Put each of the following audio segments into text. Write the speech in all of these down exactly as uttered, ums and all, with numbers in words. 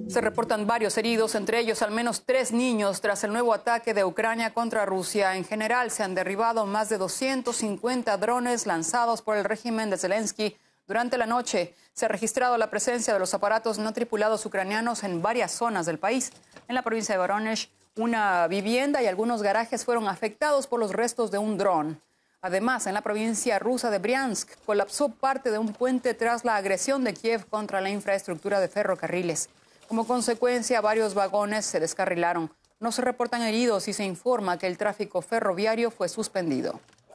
Se reportan varios heridos, entre ellos al menos tres niños, tras el nuevo ataque de Ucrania contra Rusia. En general, se han derribado más de doscientos cincuenta drones lanzados por el régimen de Zelensky durante la noche. Se ha registrado la presencia de los aparatos no tripulados ucranianos en varias zonas del país. En la provincia de Voronezh, una vivienda y algunos garajes fueron afectados por los restos de un dron. Además, en la provincia rusa de Briansk, colapsó parte de un puente tras la agresión de Kiev contra la infraestructura de ferrocarriles. Como consecuencia, varios vagones se descarrilaron. No se reportan heridos y se informa que el tráfico ferroviario fue suspendido.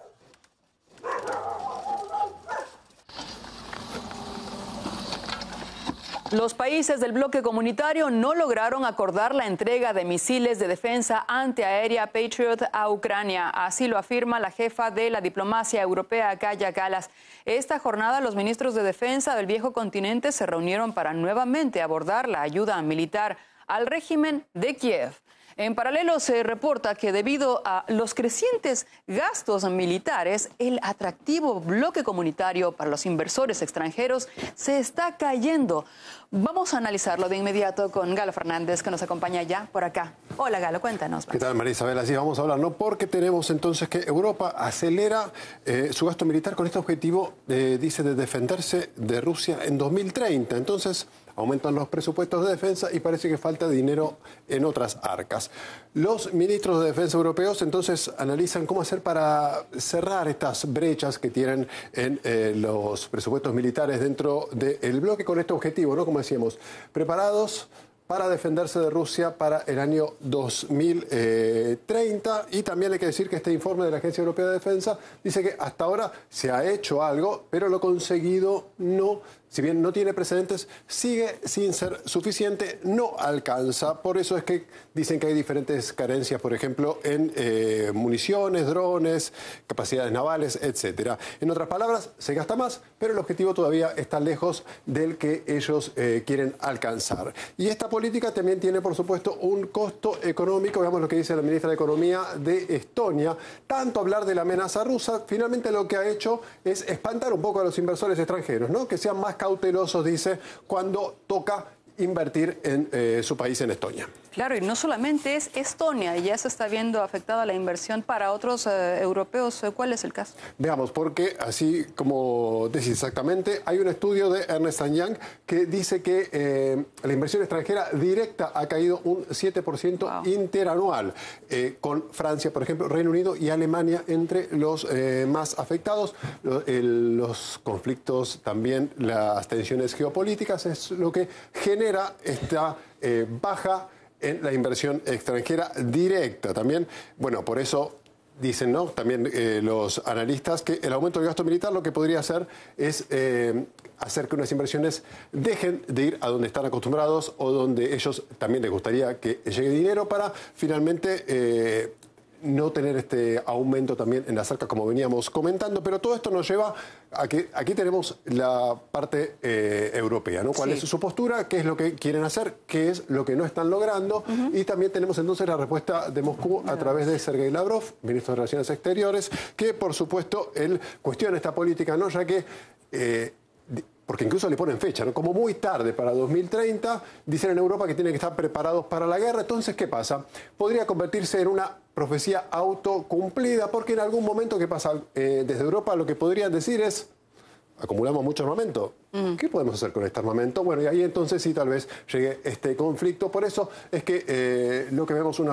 Los países del bloque comunitario no lograron acordar la entrega de misiles de defensa antiaérea Patriot a Ucrania. Así lo afirma la jefa de la diplomacia europea, Kaja Kallas. Esta jornada, los ministros de defensa del viejo continente se reunieron para nuevamente abordar la ayuda militar al régimen de Kiev. En paralelo, se reporta que debido a los crecientes gastos militares, el atractivo bloque comunitario para los inversores extranjeros se está cayendo. Vamos a analizarlo de inmediato con Galo Fernández, que nos acompaña ya por acá. Hola, Galo, cuéntanos. ¿Qué tal, María Isabel? Así vamos a hablar, ¿no? Porque tenemos entonces que Europa acelera eh, su gasto militar con este objetivo, eh, dice, de defenderse de Rusia en dos mil treinta. Entonces, aumentan los presupuestos de defensa y parece que falta dinero en otras arcas. Los ministros de defensa europeos entonces analizan cómo hacer para cerrar estas brechas que tienen en eh, los presupuestos militares dentro del bloque con este objetivo, ¿no? Como decíamos, preparados para defenderse de Rusia para el año dos mil treinta. Y también hay que decir que este informe de la Agencia Europea de Defensa dice que hasta ahora se ha hecho algo, pero lo conseguido no, si bien no tiene precedentes, sigue sin ser suficiente, no alcanza. Por eso es que dicen que hay diferentes carencias, por ejemplo, en eh, municiones, drones, capacidades navales, etcétera. En otras palabras, se gasta más, pero el objetivo todavía está lejos del que ellos eh, quieren alcanzar. Y esta política también tiene, por supuesto, un costo económico. Veamos lo que dice la ministra de Economía de Estonia. Tanto hablar de la amenaza rusa, finalmente lo que ha hecho es espantar un poco a los inversores extranjeros, ¿no? Que sean más cautelosos, dice, cuando toca invertir en eh, su país, en Estonia. Claro, y no solamente es Estonia, ya se está viendo afectada la inversión para otros eh, europeos. ¿Cuál es el caso? Veamos, porque así como decís exactamente, hay un estudio de Ernst and Young que dice que eh, la inversión extranjera directa ha caído un siete por ciento wow. interanual, eh, con Francia, por ejemplo, Reino Unido y Alemania entre los eh, más afectados. Los, el, los conflictos, también las tensiones geopolíticas, es lo que genera esta eh, baja en la inversión extranjera directa. También, bueno, por eso dicen, ¿no? También eh, los analistas que el aumento del gasto militar lo que podría hacer es eh, hacer que unas inversiones dejen de ir a donde están acostumbrados o donde ellos también les gustaría que llegue dinero para finalmente eh, no tener este aumento también en las arcas, como veníamos comentando. Pero todo esto nos lleva a que aquí tenemos la parte eh, europea, ¿no? ¿Cuál sí. es su postura? ¿Qué es lo que quieren hacer? ¿Qué es lo que no están logrando? Uh-huh. Y también tenemos entonces la respuesta de Moscú a través de Sergei Lavrov, ministro de Relaciones Exteriores, que por supuesto él cuestiona esta política, ¿no? Ya que Eh, porque incluso le ponen fecha, ¿no? Como muy tarde para dos mil treinta, dicen en Europa que tienen que estar preparados para la guerra. Entonces, ¿qué pasa? Podría convertirse en una profecía autocumplida, porque en algún momento, ¿qué pasa? Eh, desde Europa lo que podrían decir es: acumulamos mucho armamento. Uh-huh. ¿Qué podemos hacer con este armamento? Bueno, y ahí entonces sí tal vez llegue este conflicto. Por eso es que eh, lo que vemos una